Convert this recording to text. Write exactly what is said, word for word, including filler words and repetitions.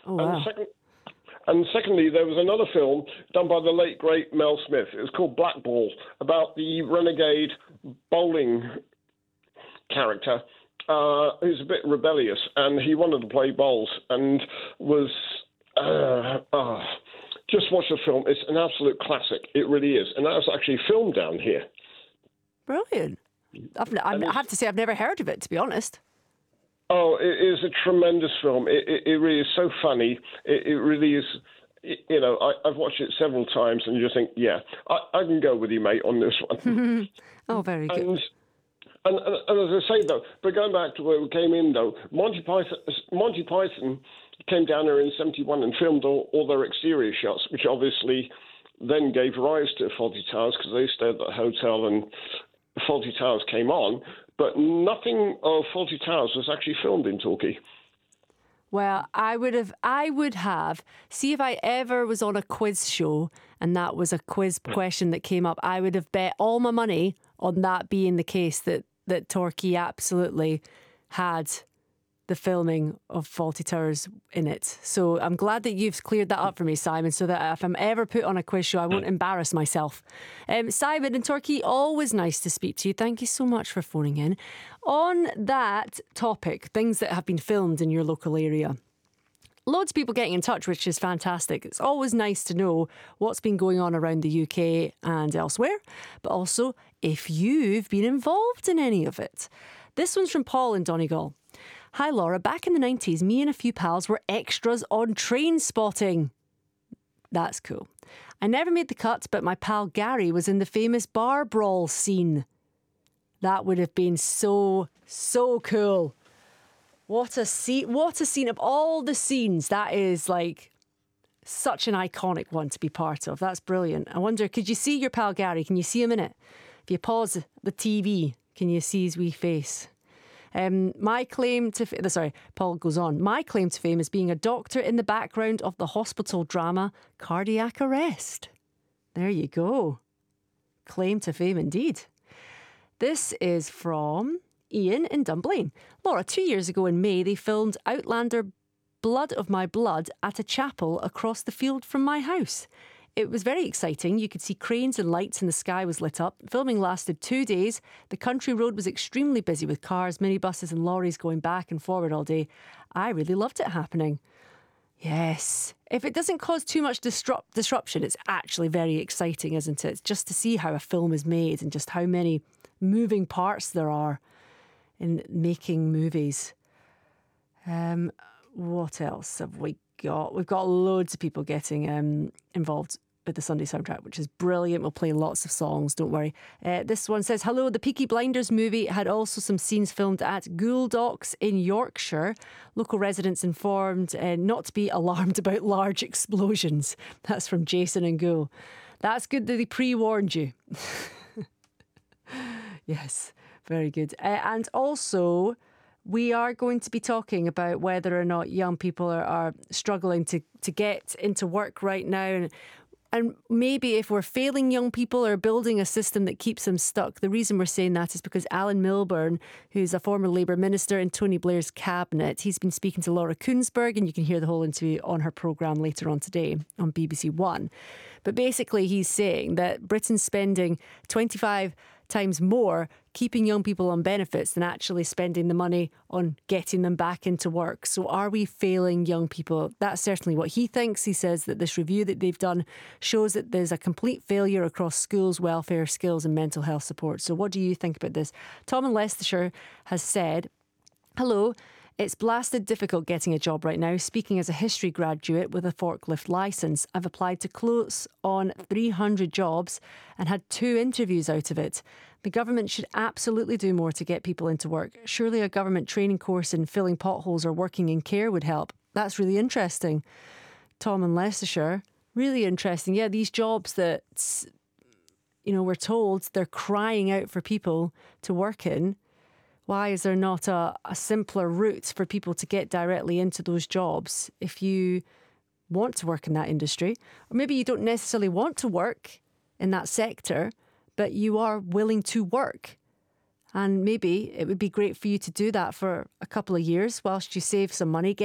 Oh, wow. And, second, and secondly, there was another film done by the late, great Mel Smith. It was called Blackball, about the renegade bowling character uh, who's a bit rebellious, and he wanted to play bowls and was... Uh, uh, just watch the film. It's an absolute classic. It really is. And that was actually filmed down here. Brilliant. I've, I have to say, I've never heard of it, to be honest. Oh, it is a tremendous film. It, it, it really is so funny. It, it really is, it, you know, I, I've watched it several times and you just think, yeah, I, I can go with you, mate, on this one. Oh, very good. And, and, and, and as I say, though, but going back to where we came in, though, Monty Python, Monty Python came down there in seventy-one and filmed all, all their exterior shots, which obviously then gave rise to Fawlty Towers because they stayed at the hotel and Fawlty Towers came on. But nothing of Fawlty Towers was actually filmed in Torquay. Well, I would have, I would have, see if I ever was on a quiz show and that was a quiz question that came up, I would have bet all my money on that being the case, that, that Torquay absolutely had the filming of Fawlty Towers in it. So I'm glad that you've cleared that up for me, Simon, so that if I'm ever put on a quiz show, I won't embarrass myself. Um, Simon in Torquay, always nice to speak to you. Thank you so much for phoning in. On that topic, things that have been filmed in your local area, loads of people getting in touch, which is fantastic. It's always nice to know what's been going on around the U K and elsewhere, but also if you've been involved in any of it. This one's from Paul in Donegal. Hi Laura, back in the nineties, me and a few pals were extras on Train Spotting. That's cool. I never made the cut, but my pal Gary was in the famous bar brawl scene. That would have been so, so cool. What a scene, what a scene of all the scenes. That is like such an iconic one to be part of. That's brilliant. I wonder, could you see your pal Gary? Can you see him in it? If you pause the T V, can you see his wee face? Um, my claim to... F- sorry, Paul goes on. My claim to fame is being a doctor in the background of the hospital drama Cardiac Arrest. There you go. Claim to fame indeed. This is from Ian in Dunblane. Laura, two years ago in May, they filmed Outlander Blood of My Blood at a chapel across the field from my house. It was very exciting. You could see cranes and lights and the sky was lit up. Filming lasted two days. The country road was extremely busy with cars, minibuses and lorries going back and forward all day. I really loved it happening. Yes. If it doesn't cause too much disrupt- disruption, it's actually very exciting, isn't it? Just to see how a film is made and just how many moving parts there are in making movies. Um, what else have we got? We've got loads of people getting um, involved with the Sunday soundtrack, which is brilliant. We'll play lots of songs, don't worry. Uh, this one says, hello, the Peaky Blinders movie had also some scenes filmed at Goole Docks in Yorkshire. Local residents informed uh, not to be alarmed about large explosions. That's from Jason and Goole. That's good that they pre-warned you. Yes, very good. Uh, and also, we are going to be talking about whether or not young people are, are struggling to, to get into work right now. And And maybe if we're failing young people or building a system that keeps them stuck. The reason we're saying that is because Alan Milburn, who's a former Labour minister in Tony Blair's cabinet, he's been speaking to Laura Kuenssberg, and you can hear the whole interview on her programme later on today on B B C One. But basically he's saying that Britain's spending twenty-five times more keeping young people on benefits than actually spending the money on getting them back into work. So are we failing young people? That's certainly what he thinks. He says that this review that they've done shows that there's a complete failure across schools, welfare, skills and mental health support. So what do you think about this? Tom in Leicestershire has said, hello, it's blasted difficult getting a job right now. Speaking as a history graduate with a forklift licence, I've applied to close on three hundred jobs and had two interviews out of it. The government should absolutely do more to get people into work. Surely a government training course in filling potholes or working in care would help. That's really interesting. Tom in Leicestershire, really interesting. Yeah, these jobs that, you know, we're told they're crying out for people to work in. Why is there not a, a simpler route for people to get directly into those jobs if you want to work in that industry? Or maybe you don't necessarily want to work in that sector, but you are willing to work. And maybe it would be great for you to do that for a couple of years whilst you save some money, get